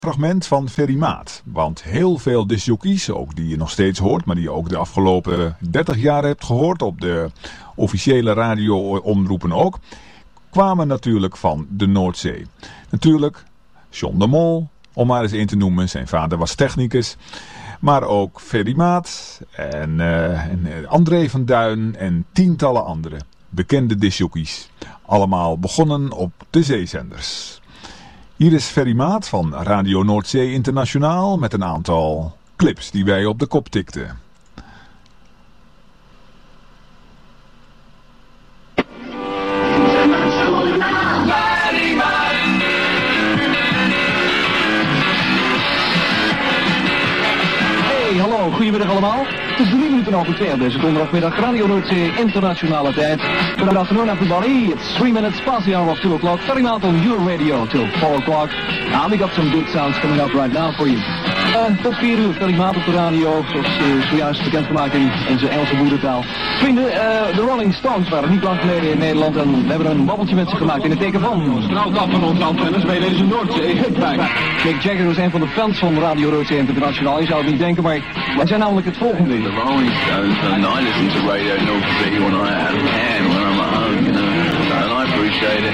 fragment van Ferry Maat. Want heel veel discjockeys, ook die je nog steeds hoort, maar die je ook de afgelopen 30 jaar hebt gehoord, op de officiële radio-omroepen ook, kwamen natuurlijk van de Noordzee. Natuurlijk John de Mol, om maar eens één te noemen, zijn vader was technicus. Maar ook Ferry Maat en André van Duin en tientallen andere bekende discjockeys. Allemaal begonnen op de zeezenders. Hier is Ferry Maat van Radio Noordzee Internationaal met een aantal clips die wij op de kop tikten. Hey, hallo, goedemiddag allemaal. Het is 3 minuten over 2 op deze donderdagmiddag, Radio Noordzee Internationale tijd. Good afternoon everybody, it's 3 minutes past the hour of 2 o'clock, Ferry Maat on your radio till 4 o'clock. And we got some good sounds coming up right now for you. Tot 4 uur, Ferry Maat op de radio, zoals zojuist bekendgemaakt in zijn Engelse moedertaal. Vrienden, de Rolling Stones waren niet lang geleden in Nederland en we hebben een babbeltje met ze gemaakt in het teken van... Straalt af van onze antennes bij deze Noordzee Hitbag. Mick Jagger is een van de fans van Radio Noordzee Internationaal, je zou het niet denken, maar wij zijn namelijk het volgende. The Rolling Stones, and I listen to Radio North Sea when I can, when I'm at home, you know, and I appreciate it.